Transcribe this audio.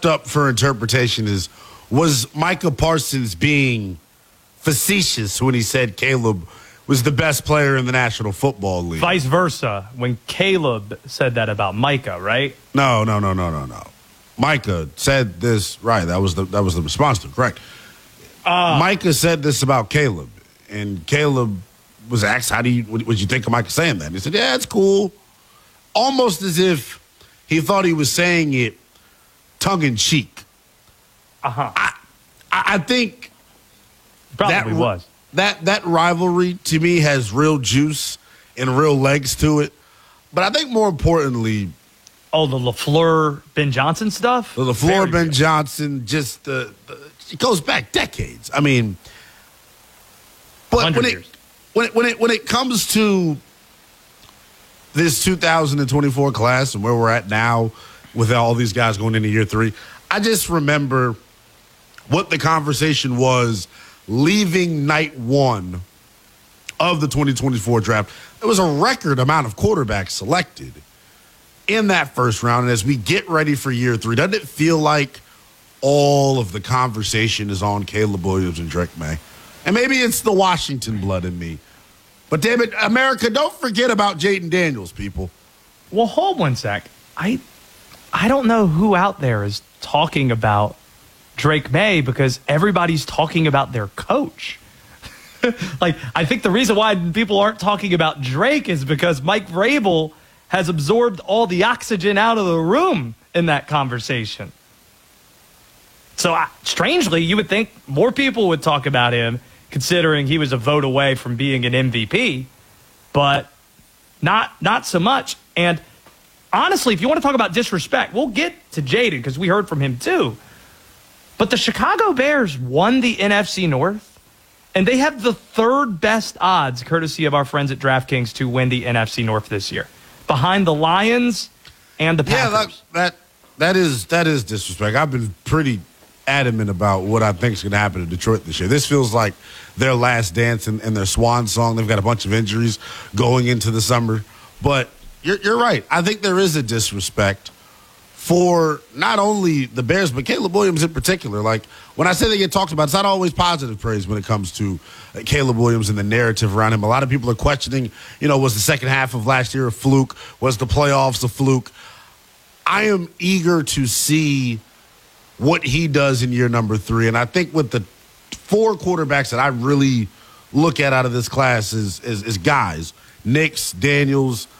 up for interpretation is, was Micah Parsons being facetious when he said Caleb was the best player in the National Football League? Vice versa, when Caleb said that about Micah, right? No. Micah said this, right. That was the response to it, correct. Micah said this about Caleb, and Caleb was asked, what you think of Micah saying that? And he said, yeah, it's cool. Almost as if he thought he was saying it tongue-in-cheek. I think Probably was. That rivalry, to me, has real juice and real legs to it. But I think more importantly... Oh, the LaFleur, Ben Johnson stuff? The LaFleur, Ben Johnson, just it goes back decades. I mean... But when it comes to this 2024 class and where we're at now with all these guys going into year 3, I just remember what the conversation was leaving night 1 of the 2024 draft. There was a record amount of quarterbacks selected in that first round. And as we get ready for year 3, doesn't it feel like all of the conversation is on Caleb Williams and Drake May? And maybe it's the Washington blood in me. But, damn it, America, don't forget about Jayden Daniels, people. Well, hold one sec. I don't know who out there is talking about Drake May because everybody's talking about their coach. I think the reason why people aren't talking about Drake is because Mike Vrabel has absorbed all the oxygen out of the room in that conversation. So, strangely, you would think more people would talk about him, considering he was a vote away from being an MVP, but not so much. And honestly, if you want to talk about disrespect, we'll get to Jayden because we heard from him too. But the Chicago Bears won the NFC North, and they have the 3rd best odds, courtesy of our friends at DraftKings, to win the NFC North this year, behind the Lions and the Packers. Yeah, that is disrespect. I've been pretty adamant about what I think is going to happen to Detroit this year. This feels like their last dance and their swan song. They've got a bunch of injuries going into the summer. But you're right. I think there is a disrespect for not only the Bears, but Caleb Williams in particular. Like, when I say they get talked about, it's not always positive praise when it comes to Caleb Williams and the narrative around him. A lot of people are questioning, was the second half of last year a fluke? Was the playoffs a fluke? I am eager to see what he does in year number 3. And I think with the 4 quarterbacks that I really look at out of this class is guys, Nix, Daniels,